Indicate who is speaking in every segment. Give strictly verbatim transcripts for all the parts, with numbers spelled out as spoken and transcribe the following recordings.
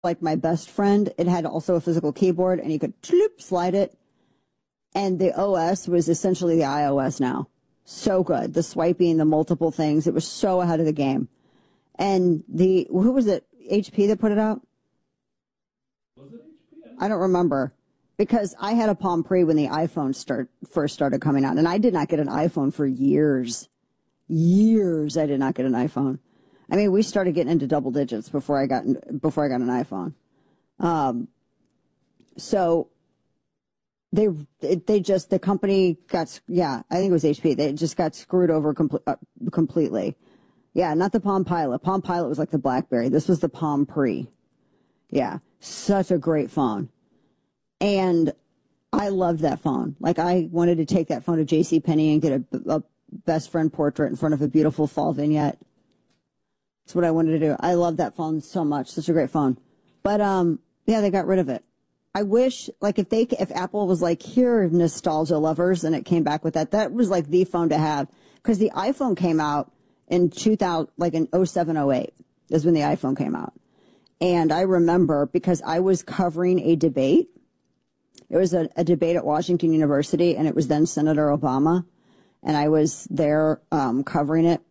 Speaker 1: like my best friend. It had also a physical keyboard, and you could sloop, slide it. And the O S was essentially the iOS now. So good. The swiping, the multiple things. It was so ahead of the game. And the, who was it? H P that put it out?
Speaker 2: Was it H P?
Speaker 1: I don't remember. Because I had a Palm Pre when the iPhone start, first started coming out. And I did not get an iPhone for years. Years I did not get an iPhone. I mean, we started getting into double digits before I got, before I got an iPhone. Um, so they, they just, the company got, yeah, I think it was H P. They just got screwed over com- uh, completely. Yeah, not the Palm Pilot. Palm Pilot was like the BlackBerry. This was the Palm Pre. Yeah, such a great phone. And I loved that phone. Like, I wanted to take that phone to JCPenney and get a, a best friend portrait in front of a beautiful fall vignette. That's what I wanted to do. I love that phone so much. Such a great phone. But, um, yeah, they got rid of it. I wish, like, if they, if Apple was like, here, nostalgia lovers, and it came back with that, that was like the phone to have. Because the iPhone came out in two thousand, like in oh seven, oh eight is when the iPhone came out. And I remember because I was covering a debate. It was a, a debate at Washington University, and it was then Senator Obama. And I was there um, covering it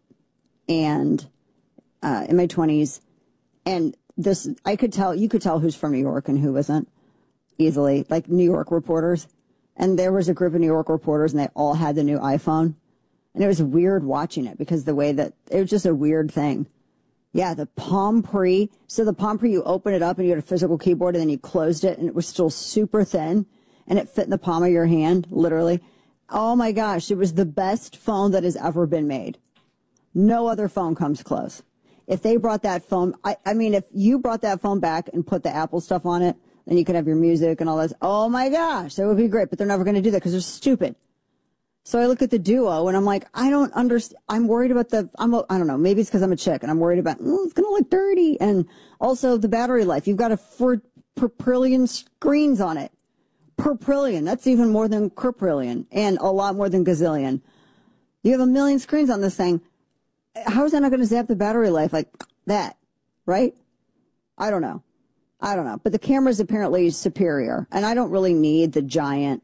Speaker 1: and uh, in my twenties. And this, I could tell, you could tell who's from New York and who wasn't easily, like New York reporters. And there was a group of New York reporters, and they all had the new iPhone. And it was weird watching it because the way that, it was just a weird thing. Yeah, the Palm Pre. So the Palm Pre, you open it up and you had a physical keyboard, and then you closed it, and it was still super thin, and it fit in the palm of your hand, literally. Oh my gosh, it was the best phone that has ever been made. No other phone comes close. If they brought that phone, I, I mean, if you brought that phone back and put the Apple stuff on it, then you could have your music and all this. Oh my gosh, that would be great, but they're never going to do that because they're stupid. So I look at the Duo, and I'm like, I don't understand. I'm worried about the, I'm, a, I don't know, maybe it's because I'm a chick, and I'm worried about, oh, it's going to look dirty. And also the battery life. You've got a four per trillion screens on it. Per trillion. That's even more than quadrillion, and a lot more than gazillion. You have a million screens on this thing. How is that not going to zap the battery life like that? Right? I don't know. I don't know. But the camera is apparently superior, and I don't really need the giant.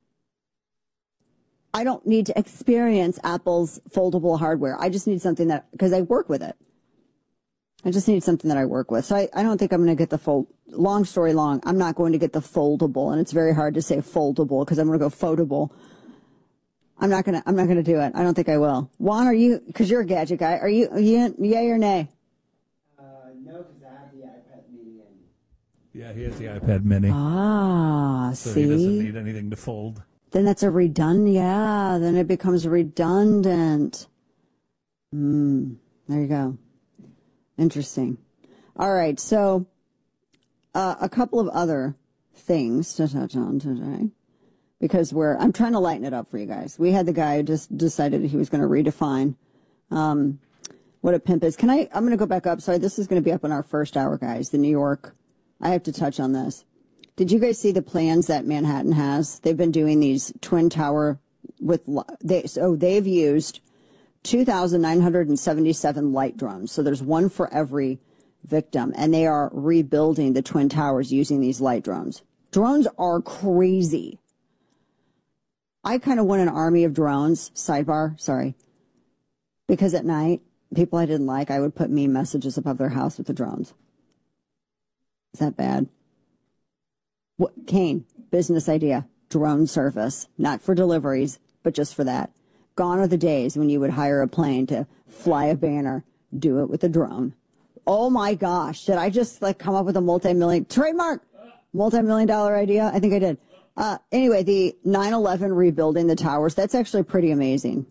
Speaker 1: I don't need to experience Apple's foldable hardware. I just need something that, because I work with it. I just need something that I work with. So I, I don't think I'm going to get the fold. Long story long, I'm not going to get the foldable, and it's very hard to say foldable because I'm going to go foldable. I'm not going to, I'm not going to do it. I don't think I will. Juan, are you, because you're a gadget guy, are you, are you yay or nay?
Speaker 3: Uh, no, because I have the iPad mini. And...
Speaker 2: Yeah, he has the iPad mini.
Speaker 1: Ah,
Speaker 2: so
Speaker 1: see?
Speaker 2: he doesn't need anything to fold.
Speaker 1: Then that's a redundant, yeah, then it becomes redundant. Hmm, there you go. Interesting. All right, so uh, a couple of other things to touch on today, because we're, I'm trying to lighten it up for you guys. We had the guy who just decided he was going to redefine um, what a pimp is. Can I, I'm going to go back up. Sorry, this is going to be up in our first hour, guys, the New York. I have to touch on this. Did you guys see the plans that Manhattan has? They've been doing these twin tower with, they, so they've used two thousand nine hundred seventy-seven light drones. So there's one for every victim, and they are rebuilding the twin towers using these light drones. Drones are crazy. I kind of want an army of drones, sidebar, sorry, because at night, people I didn't like, I would put meme messages above their house with the drones. Is that bad? What, Kane, business idea, drone service, not for deliveries, but just for that. Gone are the days when you would hire a plane to fly a banner. Do it with a drone. Oh my gosh, did I just like come up with a multi-million, trademark, multi-million dollar idea? I think I did. Uh, anyway, the nine eleven rebuilding the towers, that's actually pretty amazing.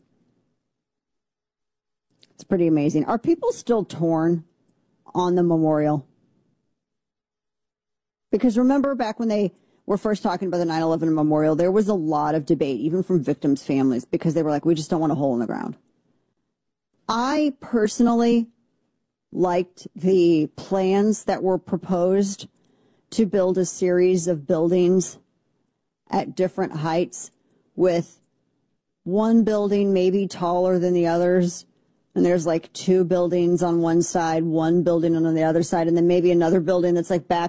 Speaker 1: It's pretty amazing. Are people still torn on the memorial? Because remember back when they were first talking about the nine eleven memorial, there was a lot of debate, even from victims' families, because they were like, we just don't want a hole in the ground. I personally liked the plans that were proposed to build a series of buildings at different heights, with one building maybe taller than the others, and there's like two buildings on one side, one building on the other side, and then maybe another building that's like back